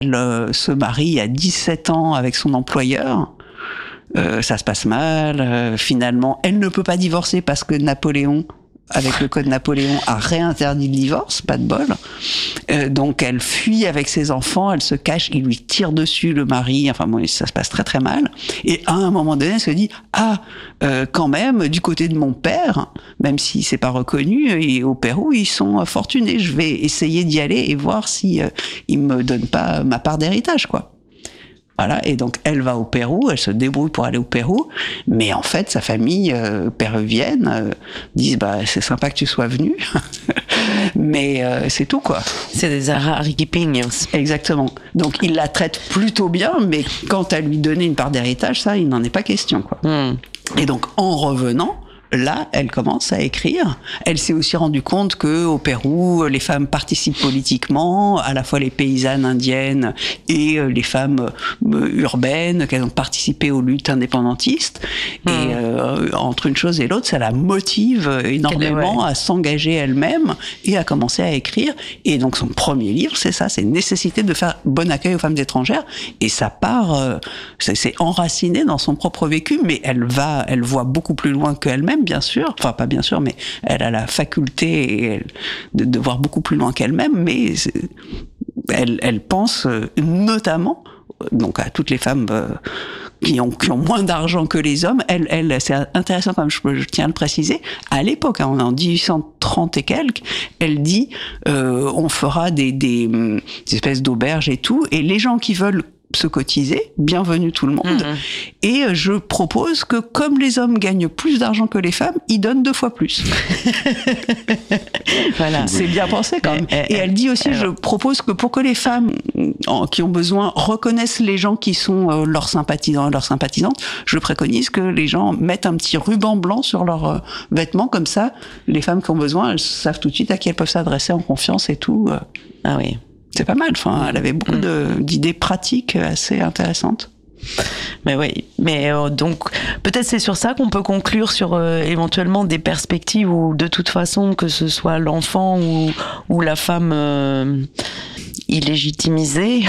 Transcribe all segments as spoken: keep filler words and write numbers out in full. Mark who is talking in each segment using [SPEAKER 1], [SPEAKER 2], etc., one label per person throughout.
[SPEAKER 1] Elle euh, se marie à dix-sept ans avec son employeur. Euh, ça se passe mal. Euh, finalement, elle ne peut pas divorcer parce que Napoléon, avec le code Napoléon, a réinterdit le divorce, pas de bol. Euh, donc elle fuit avec ses enfants, elle se cache, il lui tire dessus, le mari, enfin bon, ça se passe très très mal. Et à un moment donné, elle se dit, ah, euh, quand même, du côté de mon père, même si c'est pas reconnu, et au Pérou, ils sont fortunés, je vais essayer d'y aller et voir si euh, ils me donnent pas ma part d'héritage, quoi. Voilà, et donc elle va au Pérou, elle se débrouille pour aller au Pérou, mais en fait sa famille euh, péruvienne euh, disent bah c'est sympa que tu sois venu, mais euh, c'est tout quoi.
[SPEAKER 2] C'est des arequipeños.
[SPEAKER 1] Exactement. Donc il la traite plutôt bien, mais quant à lui donner une part d'héritage, ça il n'en est pas question quoi. Mm. Et donc en revenant, là, elle commence à écrire. Elle s'est aussi rendue compte que au Pérou, les femmes participent politiquement, à la fois les paysannes indiennes et les femmes urbaines, qu'elles ont participé aux luttes indépendantistes. Mmh. Et euh, entre une chose et l'autre, ça la motive énormément ouais. à s'engager elle-même et à commencer à écrire. Et donc son premier livre, c'est ça, c'est Nécessité de faire bon accueil aux femmes étrangères. Et ça part, euh, c'est, c'est enraciné dans son propre vécu, mais elle va, elle voit beaucoup plus loin qu'elle-même. Bien sûr, enfin pas bien sûr, mais elle a la faculté de, de voir beaucoup plus loin qu'elle-même, mais elle, elle pense notamment donc à toutes les femmes euh, qui ont, qui ont moins d'argent que les hommes. Elle, elle, c'est intéressant comme je, je tiens à le préciser, à l'époque, hein, on est en dix-huit cent trente et quelques, elle dit euh, on fera des, des, des espèces d'auberges et tout, et les gens qui veulent se cotiser, bienvenue tout le monde. Mmh. Et je propose que comme les hommes gagnent plus d'argent que les femmes, ils donnent deux fois plus. Voilà, c'est bien pensé quand même. Et elle dit aussi, je propose que pour que les femmes qui ont besoin reconnaissent les gens qui sont leurs sympathisants et leurs sympathisantes, je préconise que les gens mettent un petit ruban blanc sur leurs vêtements, comme ça, les femmes qui ont besoin, elles savent tout de suite à qui elles peuvent s'adresser en confiance et tout.
[SPEAKER 2] Ah oui.
[SPEAKER 1] C'est pas mal. Enfin, elle avait beaucoup de, d'idées pratiques assez intéressantes.
[SPEAKER 2] Mais oui, mais euh, donc peut-être c'est sur ça qu'on peut conclure sur euh, éventuellement des perspectives où de toute façon que ce soit l'enfant ou ou la femme euh, illégitimisée,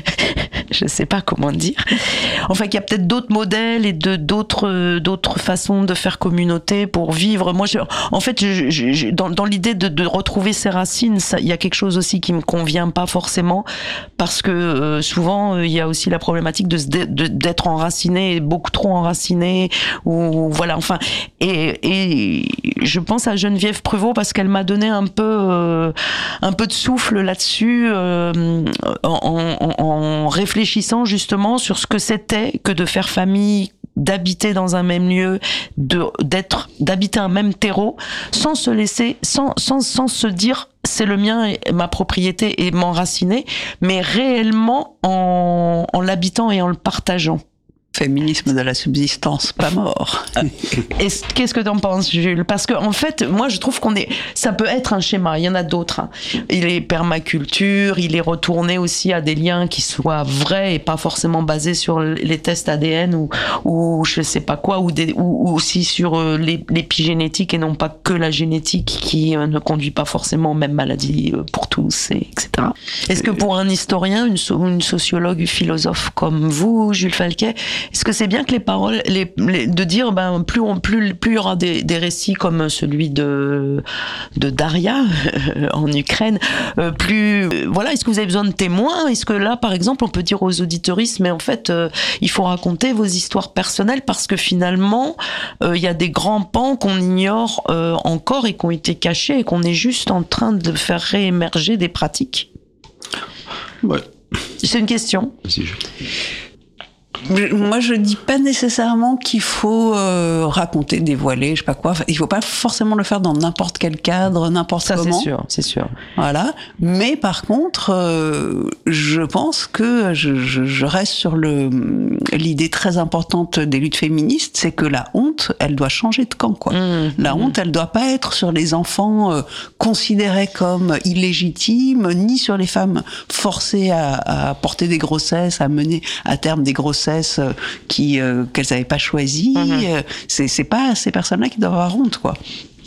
[SPEAKER 2] je sais pas comment dire. Enfin, qu'il y a peut-être d'autres modèles et de d'autres d'autres façons de faire communauté pour vivre. Moi, je, en fait, je, je, dans, dans l'idée de, de retrouver ses racines, ça, il y a quelque chose aussi qui me convient pas forcément parce que euh, souvent euh, il y a aussi la problématique de, de, de d'être enraciné, beaucoup trop enraciné, ou voilà. Enfin, et, et je pense à Geneviève Pruvot parce qu'elle m'a donné un peu euh, un peu de souffle là-dessus euh, en, en, en réfléchissant justement sur ce que c'était que de faire famille, d'habiter dans un même lieu, de d'être d'habiter un même terreau, sans se laisser, sans sans sans se dire c'est le mien, et ma propriété et m'enraciner, mais réellement en en l'habitant et en le partageant.
[SPEAKER 1] Féminisme de la subsistance, pas mort.
[SPEAKER 2] Et qu'est-ce que t'en penses, Jules? Parce que en fait, moi, je trouve qu'on est, ça peut être un schéma. Il y en a d'autres. Hein. Il est permaculture, il est retourné aussi à des liens qui soient vrais et pas forcément basés sur les tests A D N ou ou je sais pas quoi, ou des ou, ou aussi sur l'épigénétique et non pas que la génétique qui ne conduit pas forcément aux mêmes maladies pour tous, et etc. Est-ce que pour un historien, une, une sociologue, une philosophe comme vous, Jules Falquet, est-ce que c'est bien que les paroles, les, les, de dire, ben plus on, plus plus il y aura des, des récits comme celui de de Daria euh, en Ukraine, euh, plus euh, voilà, est-ce que vous avez besoin de témoins? Est-ce que là, par exemple, on peut dire aux auditeuristes, mais en fait, euh, il faut raconter vos histoires personnelles parce que finalement, euh, il y a des grands pans qu'on ignore euh, encore et qui ont été cachés et qu'on est juste en train de faire réémerger des pratiques.
[SPEAKER 1] Ouais.
[SPEAKER 2] C'est une question.
[SPEAKER 3] Si je...
[SPEAKER 1] Moi, je dis pas nécessairement qu'il faut euh, raconter, dévoiler, je sais pas quoi. Enfin, il faut pas forcément le faire dans n'importe quel cadre, n'importe
[SPEAKER 2] ça,
[SPEAKER 1] comment.
[SPEAKER 2] Ça, c'est sûr, c'est sûr.
[SPEAKER 1] Voilà. Mais par contre, euh, je pense que je, je, je reste sur le l'idée très importante des luttes féministes, c'est que la honte, elle doit changer de camp, quoi. Mmh, la mmh. honte, elle doit pas être sur les enfants euh, considérés comme illégitimes, ni sur les femmes forcées à, à porter des grossesses, à mener à terme des grossesses qui euh, qu'elles n'avaient pas choisies. Mmh. C'est, c'est pas ces personnes-là qui doivent avoir honte, quoi.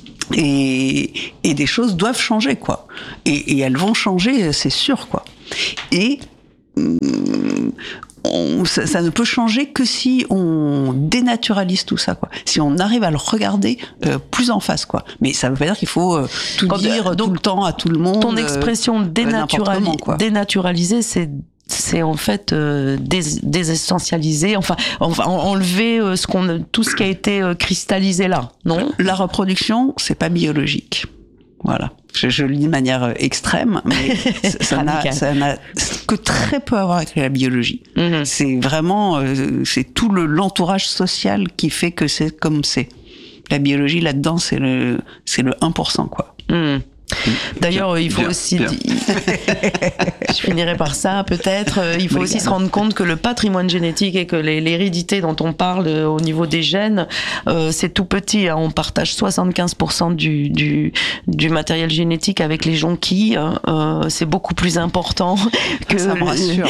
[SPEAKER 1] Et, et des choses doivent changer, quoi. Et, et elles vont changer, c'est sûr, quoi. Et on, ça, ça ne peut changer que si on dénaturalise tout ça, quoi. Si on arrive à le regarder euh, plus en face, quoi. Mais ça veut pas dire qu'il faut euh, tout Quand dire donc, tout le temps à tout le monde.
[SPEAKER 2] Ton expression euh, dénaturali- comment, dénaturaliser, c'est c'est en fait euh, dés, désessentialiser, enfin, enfin enlever euh, ce qu'on, tout ce qui a été euh, cristallisé là, non ?
[SPEAKER 1] La reproduction, c'est pas biologique. Voilà. Je, je le dis de manière extrême, mais ça n'a, ça n'a que très peu à voir avec la biologie. Mm-hmm. C'est vraiment, euh, c'est tout le, l'entourage social qui fait que c'est comme c'est. La biologie là-dedans, c'est le, c'est le un pour cent, quoi.
[SPEAKER 2] Mm. D'ailleurs, il faut
[SPEAKER 3] bien,
[SPEAKER 2] aussi,
[SPEAKER 3] bien.
[SPEAKER 2] je finirai par ça peut-être, il faut aussi se rendre compte que le patrimoine génétique et que l'hérédité dont on parle au niveau des gènes, euh, c'est tout petit, hein. On partage soixante-quinze pour cent du, du, du matériel génétique avec les jonquilles, euh, c'est beaucoup plus important que,
[SPEAKER 1] ça me rassure.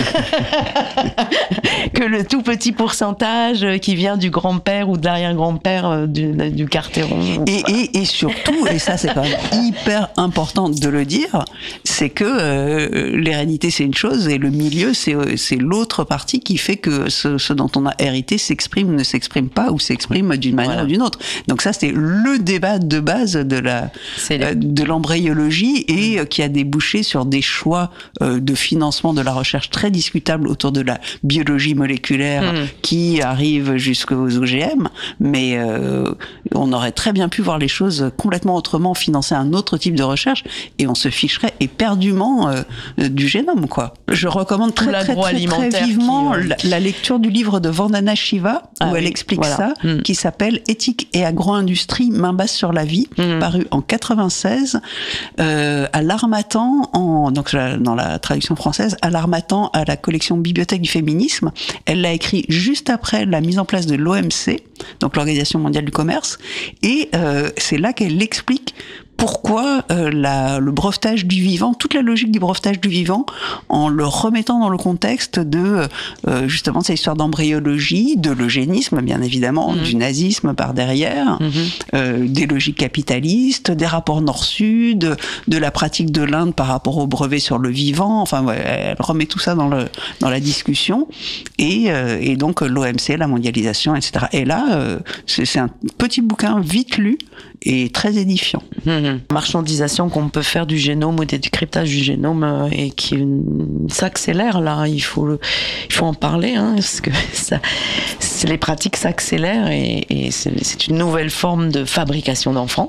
[SPEAKER 2] que le tout petit pourcentage qui vient du grand-père ou de l'arrière-grand-père du, du carteron.
[SPEAKER 1] Et, et, et surtout, et ça c'est quand même hyper important de le dire, c'est que euh, l'hérédité c'est une chose et le milieu c'est c'est l'autre partie qui fait que ce, ce dont on a hérité s'exprime ou ne s'exprime pas ou s'exprime d'une manière voilà. ou d'une autre. Donc ça c'est le débat de base de la euh, de l'embryologie et euh, qui a débouché sur des choix euh, de financement de la recherche très discutables autour de la biologie moléculaire mmh. qui arrive jusqu'aux O G M, mais euh, on aurait très bien pu voir les choses complètement autrement, financer un autre type de recherche et on se ficherait éperdument euh, du génome, quoi. Je recommande très très, très, très vivement qui, euh... la, la lecture du livre de Vandana Shiva où ah, elle oui, explique voilà. ça, mmh. qui s'appelle Éthique et agro-industrie, main basse sur la vie, mmh. paru en quatre-vingt-seize euh, à l'Harmattan, en, donc dans la traduction française, à l'Harmattan à la collection Bibliothèque du féminisme. Elle l'a écrit juste après la mise en place de l'O M C, donc l'Organisation mondiale du commerce, et euh, c'est là qu'elle explique pourquoi euh, la, le brevetage du vivant, toute la logique du brevetage du vivant, en le remettant dans le contexte de euh, justement cette histoire d'embryologie, de l'eugénisme bien évidemment, mmh. du nazisme par derrière, mmh. euh, des logiques capitalistes, des rapports nord-sud, de la pratique de l'Inde par rapport au brevet sur le vivant. Enfin, ouais, elle remet tout ça dans le dans la discussion et, euh, et donc l'O M C, la mondialisation, et cetera. Et là, euh, c'est, c'est un petit bouquin vite lu et très édifiant.
[SPEAKER 2] Mmh. Marchandisation qu'on peut faire du génome ou des décryptages du génome euh, et qui s'accélère là. Il faut, il faut en parler hein, parce que ça, c'est, les pratiques s'accélèrent et, et c'est, c'est une nouvelle forme de fabrication d'enfants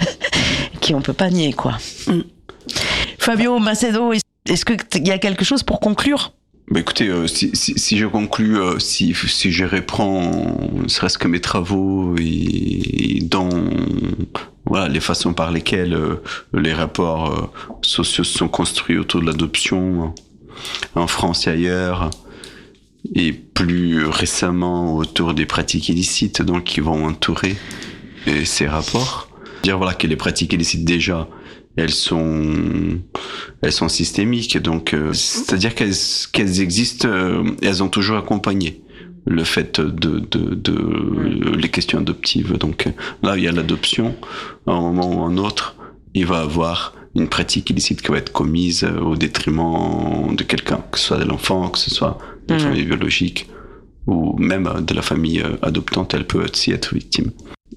[SPEAKER 2] qui on peut pas nier quoi. Mmh. Fabio Macedo, est-ce qu'il y a quelque chose pour conclure?
[SPEAKER 3] Bah écoutez, euh, si, si, si je conclus, euh, si, si je reprends, ne serait-ce que mes travaux et, et dans voilà, les façons par lesquelles euh, les rapports euh, sociaux se sont construits autour de l'adoption euh, en France et ailleurs, et plus récemment autour des pratiques illicites donc qui vont entourer euh, ces rapports. Dire voilà que les pratiques illicites déjà, elles sont, elles sont systémiques, donc euh, c'est-à-dire qu'elles, qu'elles existent, euh, elles ont toujours accompagné le fait de, de, de les questions adoptives. Donc là, il y a l'adoption. À un moment ou à un autre, il va y avoir une pratique illicite qui va être commise au détriment de quelqu'un, que ce soit de l'enfant, que ce soit de la mmh. famille biologique, ou même de la famille adoptante, elle peut aussi être victime.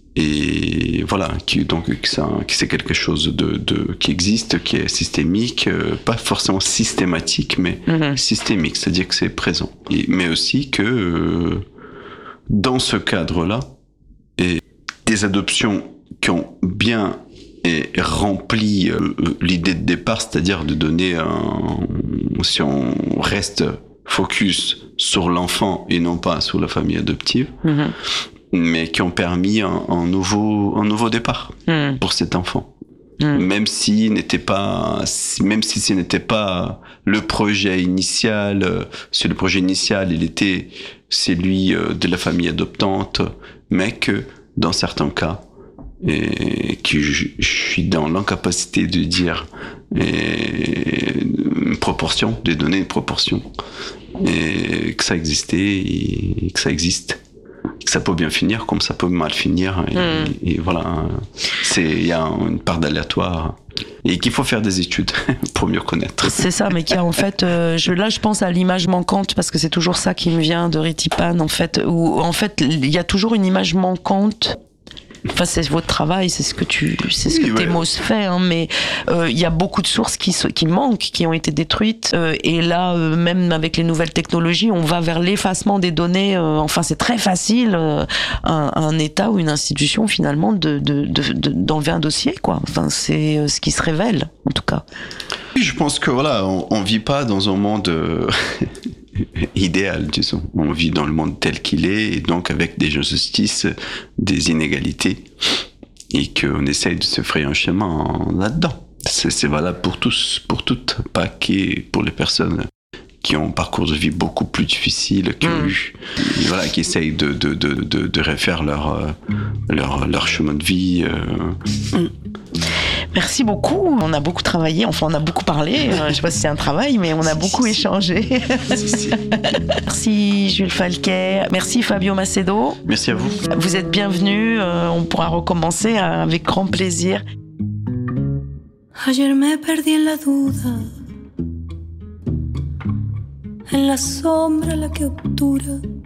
[SPEAKER 3] Et voilà, qui, donc que, ça, que c'est quelque chose de, de, qui existe, qui est systémique, euh, pas forcément systématique, mais mmh. systémique, c'est-à-dire que c'est présent. Et, mais aussi que euh, dans ce cadre-là, et des adoptions qui ont bien et rempli euh, l'idée de départ, c'est-à-dire de donner un... Si on reste focus sur l'enfant et non pas sur la famille adoptive, mmh. mais qui ont permis un, un, nouveau, un nouveau départ mmh. pour cet enfant. Mmh. Même si n'était pas, même si ce n'était pas le projet initial, si le projet initial, il était celui de la famille adoptante, mais que dans certains cas, et que je, je suis dans l'incapacité de dire et, une proportion, de donner une proportion, et que ça existait et que ça existe. Ça peut bien finir comme ça peut mal finir et, mmh. et, et voilà, c'est il y a une part d'aléatoire Et qu'il faut faire des études pour mieux connaître.
[SPEAKER 2] C'est ça, mais qu'il y a en fait, euh, je, là je pense à l'image manquante, parce que c'est toujours ça qui me vient de Riti Pan, en fait, où en fait il y a toujours une image manquante. Enfin, c'est votre travail, c'est ce que tu, c'est ce que oui, Thémos ouais. fait, hein, mais il euh, y a beaucoup de sources qui, qui manquent, qui ont été détruites, euh, et là, euh, même avec les nouvelles technologies, on va vers l'effacement des données. Euh, enfin, c'est très facile, euh, un, un État ou une institution finalement de, de, de, de, d'enlever un dossier, quoi. Enfin, c'est ce qui se révèle, en tout cas.
[SPEAKER 3] Oui, je pense que voilà, on, on vit pas dans un monde idéal, disons. On vit dans le monde tel qu'il est, et donc avec des injustices, des inégalités, et qu'on essaye de se frayer un chemin là-dedans. C'est, c'est valable pour tous, pour toutes, pas que pour les personnes qui ont un parcours de vie beaucoup plus difficile que mmh. eu, et voilà, qui essayent de, de, de, de, de refaire leur, leur, leur chemin de vie. Euh.
[SPEAKER 2] Mmh. Merci beaucoup. On a beaucoup travaillé, enfin on a beaucoup parlé. Je ne sais pas si c'est un travail, mais on a beaucoup échangé. Merci Jules Falquet. Merci Fabio Macedo.
[SPEAKER 3] Merci à vous.
[SPEAKER 2] Vous êtes bienvenus. On pourra recommencer avec grand plaisir.
[SPEAKER 4] Ayer me perdí en la duda, en la sombra la que obtura.